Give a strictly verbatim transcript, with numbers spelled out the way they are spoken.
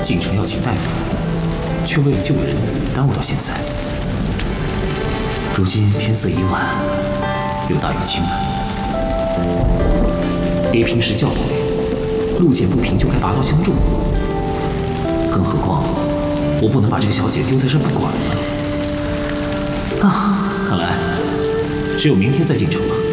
进城要请大夫，却为了救人耽误到现在。如今天色已晚，又大雨倾盆，爹平时教诲，路见不平就该拔刀相助。更何况，我不能把这个小姐丢在这不管了。啊，看来只有明天再进城了。